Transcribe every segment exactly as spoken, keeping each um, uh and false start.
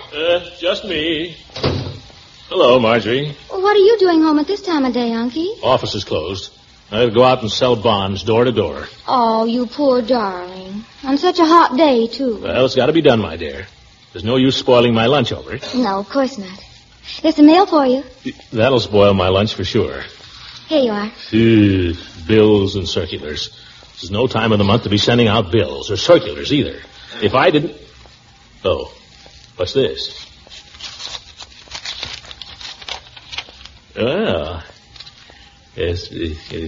Uh, just me. Hello, Marjorie. Well, what are you doing home at this time of day, Unky? Office is closed. I have to go out and sell bonds door to door. Oh, you poor darling. On such a hot day, too. Well, it's got to be done, my dear. There's no use spoiling my lunch over it. No, of course not. There's some mail for you. That'll spoil my lunch for sure. Here you are. Ugh, bills and circulars. This is no time of the month to be sending out bills or circulars either. If I didn't... Oh, what's this? Well, yes. Uh, uh,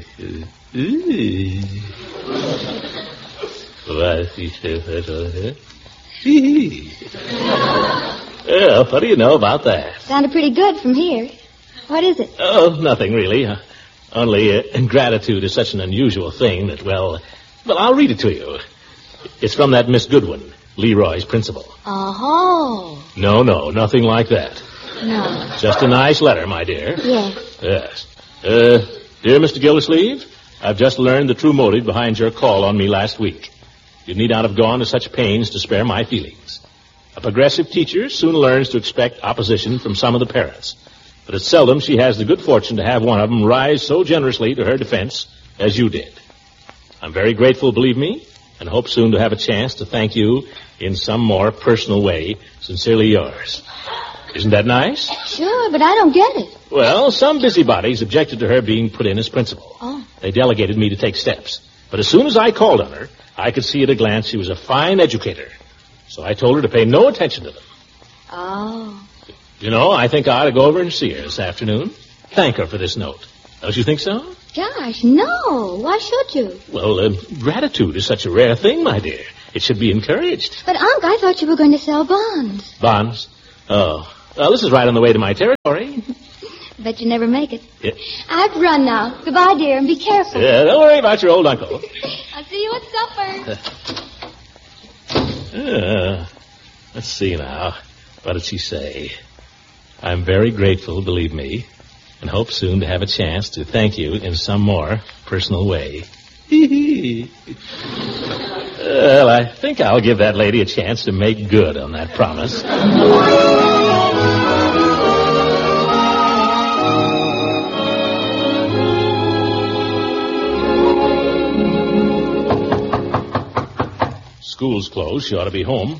well, what do you know about that? Sounded pretty good from here. What is it? Oh, nothing really. Uh, only uh, gratitude is such an unusual thing that, well, well, I'll read it to you. It's from that Miss Goodwin, Leroy's principal. Oh. No, no, nothing like that. No. Just a nice letter, my dear. Yes. Yes. Uh, dear Mister Gildersleeve, I've just learned the true motive behind your call on me last week. You need not have gone to such pains to spare my feelings. A progressive teacher soon learns to expect opposition from some of the parents. But it's seldom she has the good fortune to have one of them rise so generously to her defense as you did. I'm very grateful, believe me, and hope soon to have a chance to thank you in some more personal way. Sincerely yours. Isn't that nice? Sure, but I don't get it. Well, some busybodies objected to her being put in as principal. Oh. They delegated me to take steps. But as soon as I called on her, I could see at a glance she was a fine educator. So I told her to pay no attention to them. Oh. You know, I think I ought to go over and see her this afternoon. Thank her for this note. Don't you think so? Gosh, no. Why should you? Well, uh, gratitude is such a rare thing, my dear. It should be encouraged. But, Unc, I thought you were going to sell bonds. Bonds? Oh. Well, this is right on the way to my territory. Bet you never make it. Yeah. I have to run now. Goodbye, dear, and be careful. Yeah, don't worry about your old uncle. I'll see you at supper. Uh, let's see now. What did she say? I'm very grateful, believe me, and hope soon to have a chance to thank you in some more personal way. Well, I think I'll give that lady a chance to make good on that promise. School's closed. She ought to be home.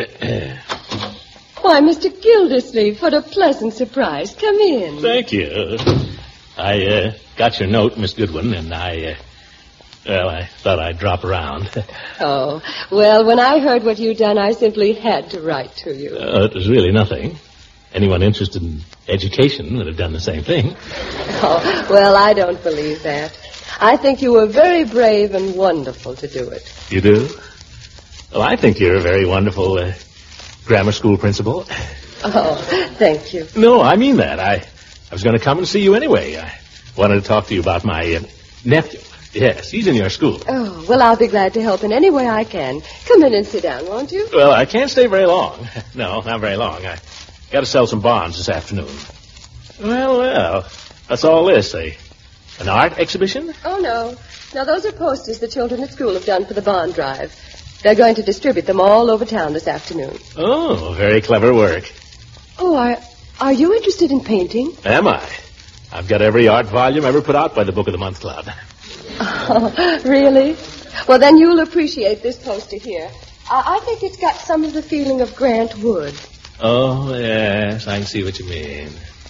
Why, Mister Gildersleeve, what a pleasant surprise. Come in. Thank you. I uh, got your note, Miss Goodwin, and I, uh, well, I thought I'd drop around. Oh, well, when I heard what you'd done, I simply had to write to you. Uh, it was really nothing. Anyone interested in education would have done the same thing. Oh, well, I don't believe that. I think you were very brave and wonderful to do it. You do? Well, I think you're a very wonderful uh, grammar school principal. Oh, thank you. No, I mean that. I, I was going to come and see you anyway. I wanted to talk to you about my uh, nephew. Yes, he's in your school. Oh, well, I'll be glad to help in any way I can. Come in and sit down, won't you? Well, I can't stay very long. No, not very long. I got to sell some bonds this afternoon. Well, well, that's all this. A, an art exhibition? Oh, no. Now, those are posters the children at school have done for the bond drive. They're going to distribute them all over town this afternoon. Oh, very clever work. Oh, are, are you interested in painting? Am I? I've got every art volume ever put out by the Book of the Month Club. Oh, really? Well, then you'll appreciate this poster here. I, I think it's got some of the feeling of Grant Wood. Oh, yes, I can see what you mean.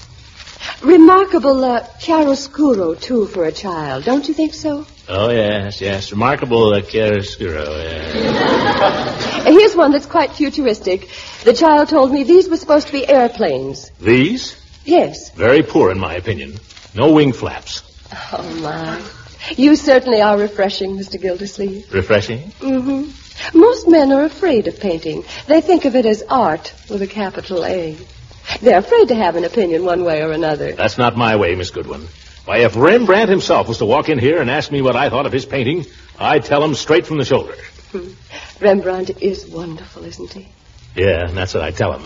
Remarkable uh, chiaroscuro, too, for a child. Don't you think so? Oh, yes, yes. Remarkable uh, chiaroscuro, yes. Here's one that's quite futuristic. The child told me these were supposed to be airplanes. These? Yes. Very poor, in my opinion. No wing flaps. Oh, my. You certainly are refreshing, Mister Gildersleeve. Refreshing? Mm-hmm. Most men are afraid of painting. They think of it as art with a capital A. They're afraid to have an opinion one way or another. That's not my way, Miss Goodwin. Why, if Rembrandt himself was to walk in here and ask me what I thought of his painting, I'd tell him straight from the shoulder. Hmm. Rembrandt is wonderful, isn't he? Yeah, and that's what I tell him.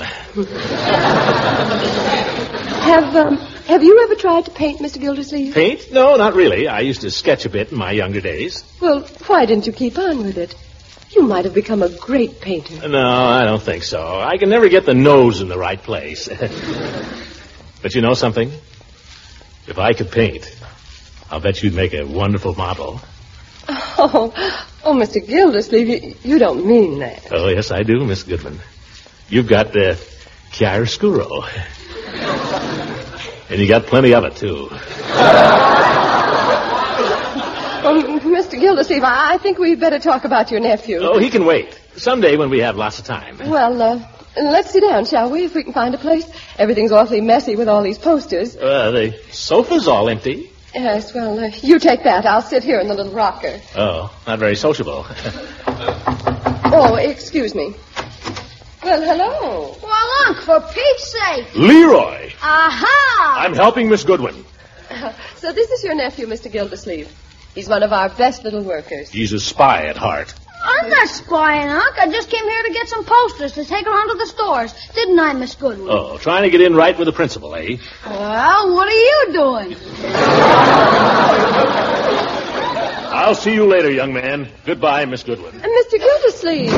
have, um, have you ever tried to paint, Mister Gildersleeve? Paint? No, not really. I used to sketch a bit in my younger days. Well, why didn't you keep on with it? You might have become a great painter. No, I don't think so. I can never get the nose in the right place. But you know something? If I could paint, I'll bet you'd make a wonderful model. Oh, oh, Mister Gildersleeve, you, you don't mean that. Oh, yes, I do, Miss Goodman. You've got the uh, chiaroscuro. And you got plenty of it, too. Oh, Mister Gildersleeve, I, I think we'd better talk about your nephew. Oh, he can wait. Someday when we have lots of time. Well, uh, let's sit down, shall we, if we can find a place? Everything's awfully messy with all these posters. Uh, the sofa's all empty. Yes, well, uh, you take that. I'll sit here in the little rocker. Oh, not very sociable. Oh, excuse me. Well, hello. Well, Unc, for Pete's sake. Leroy! Aha! I'm helping Miss Goodwin. Uh, so this is your nephew, Mister Gildersleeve. He's one of our best little workers. He's a spy at heart. I'm not spying, Unc. I just came here to get some posters to take around to the stores. Didn't I, Miss Goodwin? Oh, trying to get in right with the principal, eh? Well, what are you doing? I'll see you later, young man. Goodbye, Miss Goodwin. And Mister Gildersleeve.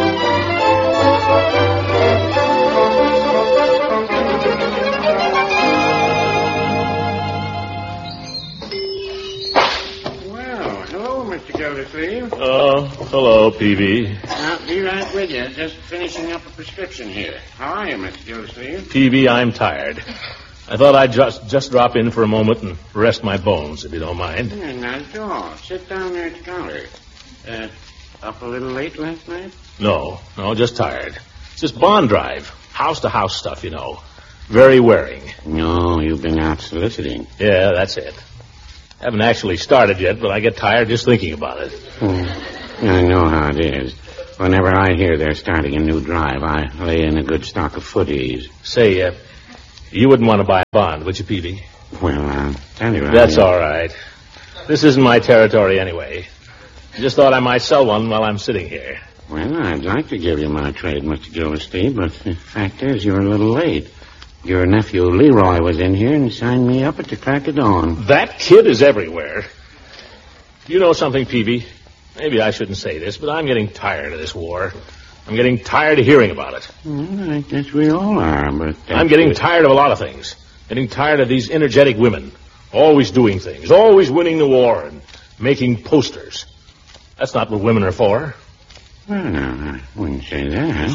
Mister Gildersleeve. Oh, hello, Peavy. I'll be right with you. Just finishing up a prescription here. How are you, Mister Gildersleeve? Peavy, I'm tired. I thought I'd just just drop in for a moment and rest my bones, if you don't mind. Yeah, not at all. Sit down there at the counter. Uh, up a little late last night? No, no, just tired. It's this bond drive. House-to-house stuff, you know. Very wearing. No, you've been out soliciting. Yeah, that's it. Haven't actually started yet, but I get tired just thinking about it. Hmm. I know how it is. Whenever I hear they're starting a new drive, I lay in a good stock of footies. Say, uh, you wouldn't want to buy a bond, would you, Peavy? Well, I'll tell you. That's all right. This isn't my territory anyway. I just thought I might sell one while I'm sitting here. Well, I'd like to give you my trade, Mister Gildersleeve, but the fact is you're a little late. Your nephew Leroy was in here and signed me up at the crack of dawn. That kid is everywhere. You know something, Peavy? Maybe I shouldn't say this, but I'm getting tired of this war. I'm getting tired of hearing about it. Well, I guess we all are, but... I'm getting good. tired of a lot of things. Getting tired of these energetic women. Always doing things. Always winning the war and making posters. That's not what women are for. Well, no, I wouldn't say that.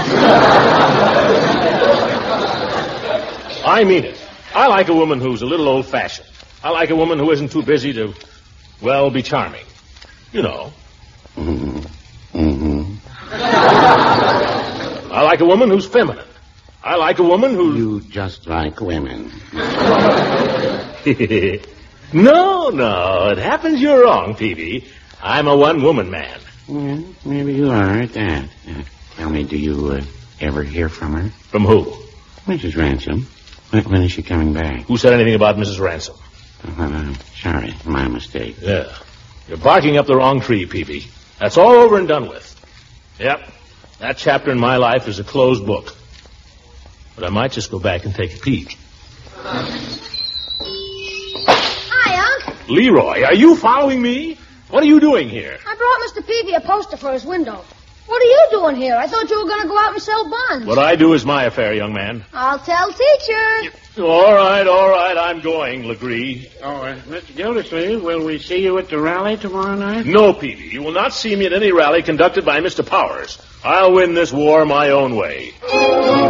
I mean it. I like a woman who's a little old-fashioned. I like a woman who isn't too busy to, well, be charming. You know. Mm-hmm. Mm-hmm. I like a woman who's feminine. I like a woman who... You just like women. No, no. It happens you're wrong, Peavy. I'm a one-woman man. Well, maybe you are at that. Uh, tell me, do you uh, ever hear from her? From who? Missus Ransom. When, when is she coming back? Who said anything about Missus Ransom? Oh, well, I'm sorry. My mistake. Yeah. You're barking up the wrong tree, Peavy. That's all over and done with. Yep. That chapter in my life is a closed book. But I might just go back and take a peek. Hi, Unc. Leroy, are you following me? What are you doing here? I brought Mister Peavy a poster for his window. What are you doing here? I thought you were going to go out and sell buns. What I do is my affair, young man. I'll tell teacher. All right, all right, I'm going, Legree. Oh, uh, Mister Gildersleeve, will we see you at the rally tomorrow night? No, Peavy. You will not see me at any rally conducted by Mister Powers. I'll win this war my own way.